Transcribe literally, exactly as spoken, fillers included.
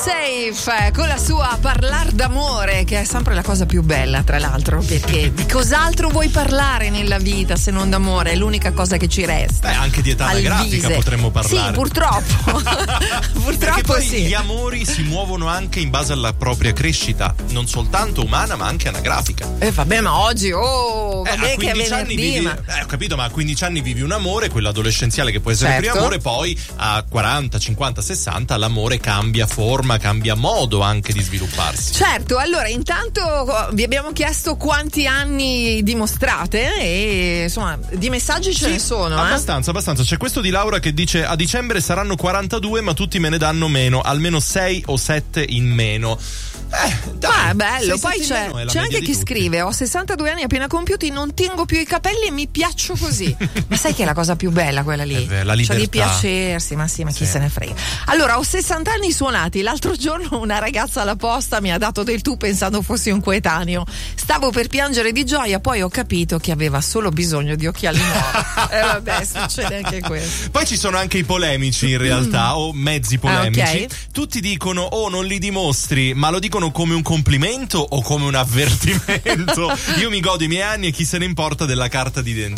Safe con la sua Parlar d'amore, che è sempre la cosa più bella, tra l'altro, perché di cos'altro vuoi parlare nella vita se non d'amore? È l'unica cosa che ci resta. Beh, anche di età anagrafica potremmo parlare. Sì, purtroppo. Purtroppo poi sì. Gli amori si muovono anche in base alla propria crescita, non soltanto umana ma anche anagrafica. Eh vabbè, ma oggi oh, vabbè eh, che è venerdì, vivi, ma... eh, ho capito, ma a quindici anni vivi un amore, quello adolescenziale che può essere certo. il primo amore, poi a quaranta, cinquanta, sessanta l'amore cambia forma, cambia modo anche di svilupparsi. Certo, allora intanto vi abbiamo chiesto quanti anni dimostrate e insomma di messaggi ce sì, ne sono. Abbastanza, eh? abbastanza. C'è questo di Laura che dice: a dicembre saranno quarantadue ma tutti me ne danno meno, almeno sei o sette in meno. Eh, dai, ah, bello. sei, Poi c'è, c'è anche chi scrive: ho sessantadue anni appena compiuti, non tengo più i capelli e mi piaccio così. Ma sai che è la cosa più bella quella lì? È la libertà. Cioè di piacersi, ma sì, ma chi sì. se ne frega. Allora, ho sessanta anni suonati. L'altro giorno una ragazza alla posta mi ha dato del tu pensando fossi un coetaneo. Stavo per piangere di gioia, poi ho capito che aveva solo bisogno di occhiali nuovi. E eh, vabbè, succede anche questo. Poi ci sono anche i polemici in realtà, mm. o mezzi polemici. Ah, okay. Tutti dicono: oh, non li dimostri, ma lo dicono come un complimento o come un avvertimento? Io mi godo i miei anni e chi se ne importa della carta d'identità.